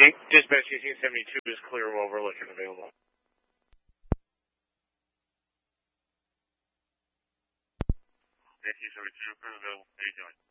Dispatch 1872 is clear of overlook and available. 1872 clear available. 8 going.